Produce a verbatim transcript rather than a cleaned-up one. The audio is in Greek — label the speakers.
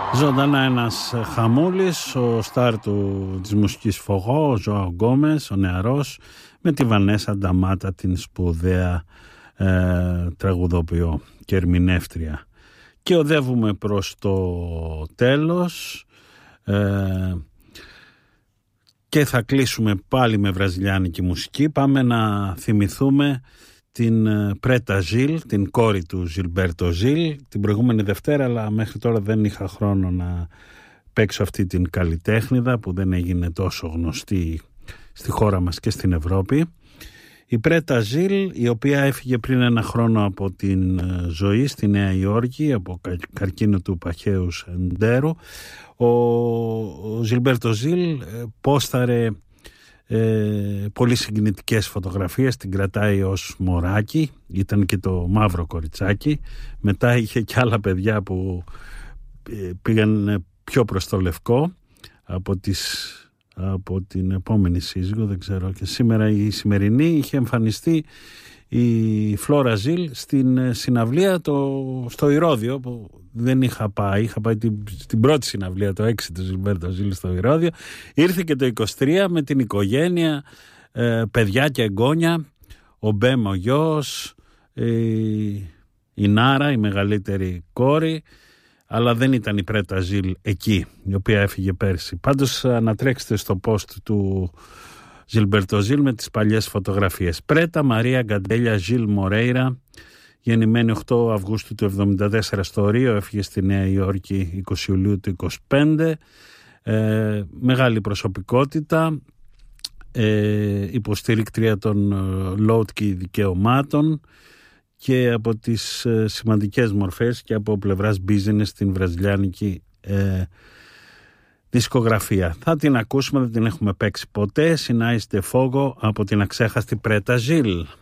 Speaker 1: Ζωντανά ένας χαμούλης, ο στάρ του, της μουσικής Φωγό, ο Ζωάο Γκόμες, ο νεαρός, με τη Βανέσα Νταμάτα, την σπουδαία ε, τραγουδοποιό και ερμηνεύτρια. Και οδεύουμε προς το τέλος ε, και θα κλείσουμε πάλι με βραζιλιάνικη μουσική. Πάμε να θυμηθούμε την Πρέτα Ζιλ, την κόρη του Ζιλμπέρτο Ζιλ, την προηγούμενη Δευτέρα, αλλά μέχρι τώρα δεν είχα χρόνο να παίξω αυτή την καλλιτέχνηδα που δεν έγινε τόσο γνωστή στη χώρα μας και στην Ευρώπη. Η Πρέτα Ζιλ, η οποία έφυγε πριν ένα χρόνο από την ζωή στη Νέα Υόρκη από καρκίνο του παχαίου εντέρου. Ο Ζιλμπέρτο Ζιλ πόσταρε Ε, πολύ συγκινητικές φωτογραφίες, την κρατάει ως μωράκι, ήταν και το μαύρο κοριτσάκι, μετά είχε και άλλα παιδιά που ε, πήγαν πιο προς το λευκό από, τις, από την επόμενη σύζυγο, δεν ξέρω, και σήμερα η σημερινή είχε εμφανιστεί η Φλόρα Ζιλ στην συναυλία το, στο Ηρώδειο που δεν είχα πάει, είχα πάει την, στην πρώτη συναυλία το έξι του Ζιλμπέρτο Ζιλ στο Ηρώδειο. Ήρθε και το είκοσι τρία με την οικογένεια, ε, παιδιά και εγγόνια, ο Μπέμ ο γιος, ε, η Νάρα η μεγαλύτερη κόρη, αλλά δεν ήταν η Πρέτα Ζιλ εκεί, η οποία έφυγε πέρσι. Πάντως ανατρέξτε στο post του Ζιλμπέρτο Ζιλ με τις παλιές φωτογραφίες. Πρέτα Μαρία Γκαντέλια Ζιλ Μορέιρα, γεννημένη οκτώ Αυγούστου του εβδομήντα τέσσερα στο Ρίο, έφυγε στη Νέα Υόρκη είκοσι Ιουλίου του είκοσι πέντε. Ε, μεγάλη προσωπικότητα, ε, υποστηρίκτρια των Λότκι δικαιωμάτων και από τις ε, σημαντικές μορφές και από πλευράς business στην βραζιλιάνικη ε, δισκογραφία. Θα την ακούσουμε, δεν την έχουμε παίξει ποτέ. Συνάιστε Φόγο από την αξέχαστη Πρέτα Ζιλ.